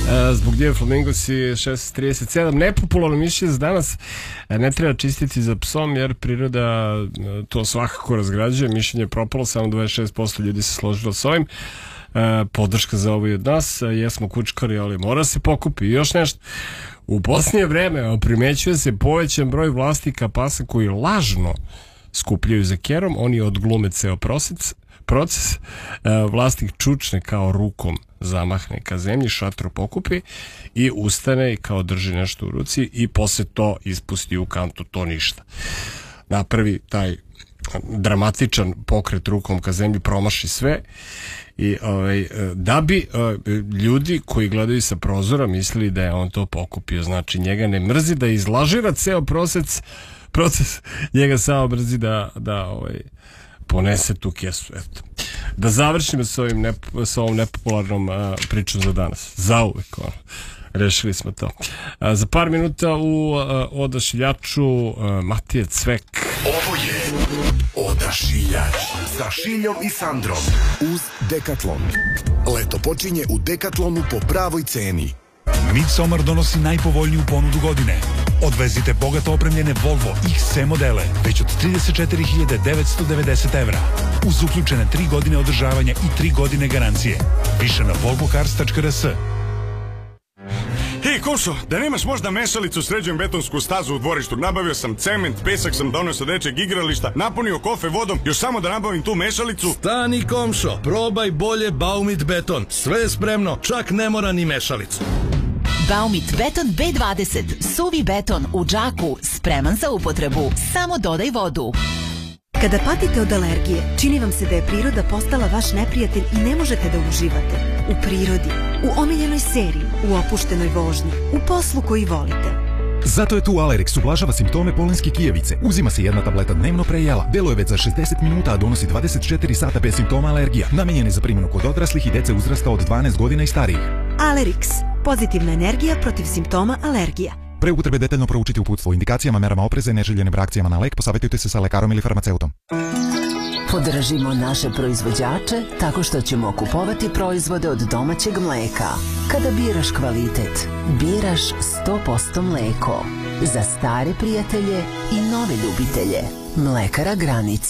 Zbog Dio Flamingosi 6:37. Nepopularno mišljenje za danas, ne treba čistiti za psom jer priroda to svakako razgrađuje. Mišljenje je propalo, samo 26% ljudi se složilo s ovim. Podrška za ovo i od nas. Jesmo kučkari, ali mora se pokupi. I još nešto. U posljednje vreme primećuje se povećan broj vlasnika pasa koji lažno skupljaju za kerom. Oni odglume ceo proces. Vlasnik čučne kao rukom zamahne ka zemlji, šatru pokupi i ustane i kao drži nešto u ruci i posle to ispusti u kantu, to ništa. Napravi taj dramatičan pokret rukom ka zemlji, promaši sve i da bi ljudi koji gledaju sa prozora mislili da je on to pokupio. Znači njega ne mrzi da izlažira ceo proces, njega samo mrzi da ponese tu kesu. Eto. Da završimo sa ovom nepopularnom pričom za danas. Zauvek, rešili smo to. Za par minuta u Odašiljaču Matija Cvek. Ovo je Odašiljač sa Šiljom i Sandrom uz Decathlon. Leto počinje u Decathlonu po pravoj ceni. Midsommar donosi najpovoljniju ponudu godine. Odvezite bogato opremljene Volvo XC modele već od 34.990 evra. Uz uključene 3 godine održavanja i 3 godine garancije. Više na volvocars.rs. Hej, Košo, da nemaš možda mešalicu, sređujem betonsku stazu u dvorištu. Nabavio sam cement, pesak sam donio sa dečeg igrališta, napunio kofe vodom, još samo da nabavim tu mešalicu. Stani, komšo, probaj bolje Baumit beton. Sve je spremno, čak ne mora ni mešalicu. Baumit beton B20, suvi beton u džaku, spreman za upotrebu. Samo dodaj vodu. Kada patite od alergije, čini vam se da je priroda postala vaš neprijatelj i ne možete da uživate. U prirodi, u omiljenoj seriji, u opuštenoj vožnji, u poslu koji volite. Zato je tu Alerix, ublažava simptome polenske kijevice. Uzima se jedna tableta dnevno pre jela. Deluje već za 60 minuta, a donosi 24 sata bez simptoma alergija. Namenjen je za primjenu kod odraslih i dece uzrasta od 12 godina i starijih. Alerix, pozitivna energija protiv simptoma alergija. Pre upotrebe detaljno proučiti uputstvo o indikacijama, merama opreza i neželjenim reakcijama na lek, posavjetujte se sa lekarom ili farmaceutom. Podržimo naše proizvođače tako što ćemo kupovati proizvode od domaćeg mleka. Kada biraš kvalitet, biraš 100% mleko. Za stare prijatelje i nove ljubitelje. Mlekara Granica.